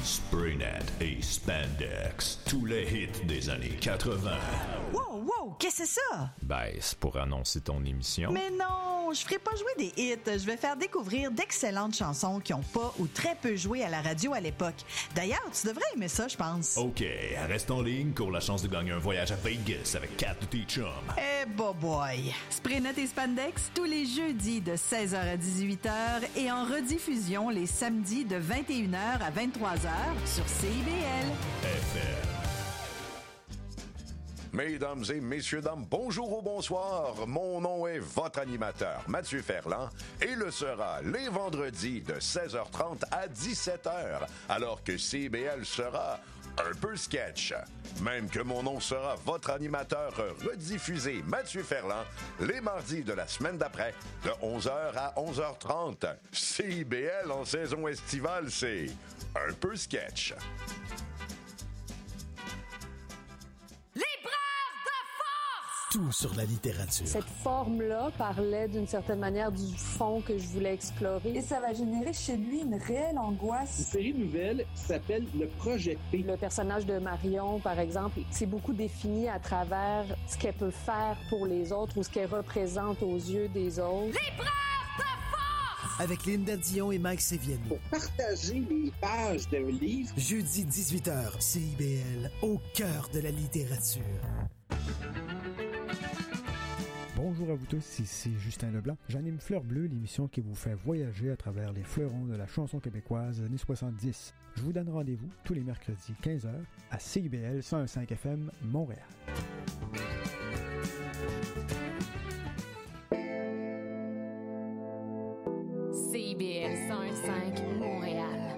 Spraynet et Spandex, tous les hits des années 80. Wow, qu'est-ce que c'est ça? Ben, c'est pour annoncer ton émission. Mais non, je ferai pas jouer des hits. Je vais faire découvrir d'excellentes chansons qui ont pas ou très peu joué à la radio à l'époque. D'ailleurs, tu devrais aimer ça, je pense. OK, reste en ligne pour la chance de gagner un voyage à Vegas avec Kat de tes chums. Eh boy! Spraynet et Spandex tous les jeudis de 16h à 18h et en rediffusion les samedis de 21h à 23h sur CIBL. FM. Mesdames et messieurs, dames, bonjour ou bonsoir. Mon nom est votre animateur, Mathieu Ferland, et le sera les vendredis de 16h30 à 17h, alors que CIBL sera un peu sketch. Même que mon nom sera votre animateur rediffusé, Mathieu Ferland, les mardis de la semaine d'après, de 11h à 11h30. CIBL en saison estivale, c'est un peu sketch. Tout sur la littérature. Cette forme-là parlait d'une certaine manière du fond que je voulais explorer. Et ça va générer chez lui une réelle angoisse. Une série nouvelle qui s'appelle Le Projet P. Le personnage de Marion, par exemple, c'est beaucoup défini à travers ce qu'elle peut faire pour les autres ou ce qu'elle représente aux yeux des autres. L'épreuve de force! Avec Linda Dion et Mike Sévienne. Pour partager les pages d'un livre. Jeudi 18h, CIBL, au cœur de la littérature. Bonjour à vous tous, ici Justin Leblanc. J'anime Fleur Bleue, l'émission qui vous fait voyager à travers les fleurons de la chanson québécoise des années 70. Je vous donne rendez-vous tous les mercredis 15h à CIBL 101.5 FM Montréal. CIBL 101.5 Montréal.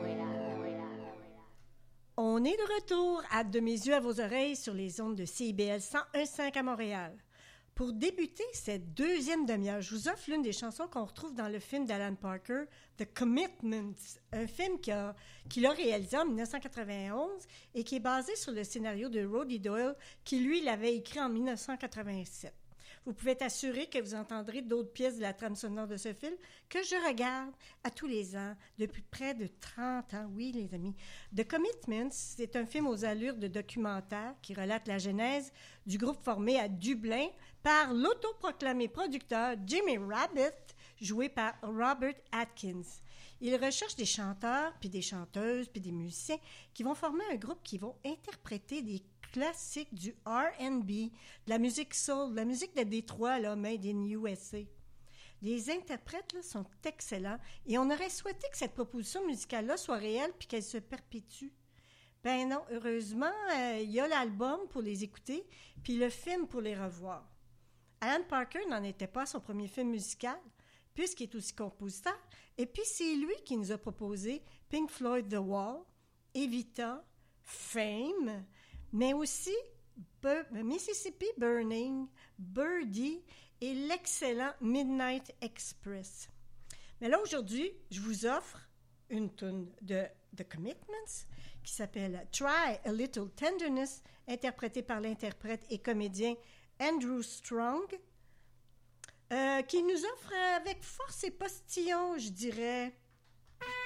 On est de retour, hâte de mes yeux à vos oreilles sur les ondes de CIBL 101.5 à Montréal. Pour débuter cette deuxième demi-heure, je vous offre l'une des chansons qu'on retrouve dans le film d'Alan Parker, The Commitments, un film qu'il a réalisé en 1991 et qui est basé sur le scénario de Roddy Doyle, qui lui l'avait écrit en 1987. Vous pouvez être assuré que vous entendrez d'autres pièces de la trame sonore de ce film que je regarde à tous les ans depuis près de 30 ans. Oui, les amis. The Commitments, c'est un film aux allures de documentaire qui relate la genèse du groupe formé à Dublin par l'autoproclamé producteur Jimmy Rabbit, joué par Robert Atkins. Il recherche des chanteurs, puis des chanteuses, puis des musiciens qui vont former un groupe qui vont interpréter des classiques du R&B, de la musique soul, de la musique de Détroit, là, made in USA. Les interprètes là, sont excellents et on aurait souhaité que cette proposition musicale-là soit réelle puis qu'elle se perpétue. Ben non, heureusement, il y a l'album pour les écouter puis le film pour les revoir. Alan Parker n'en était pas à son premier film musical, puisqu'il est aussi compositeur, et puis c'est lui qui nous a proposé Pink Floyd The Wall, Evita, Fame, mais aussi Mississippi Burning, Birdie et l'excellent Midnight Express. Mais là, aujourd'hui, je vous offre une tune de The Commitments qui s'appelle Try a Little Tenderness, interprétée par l'interprète et comédien Andrew Strong, qui nous offre avec force et postillon, je dirais,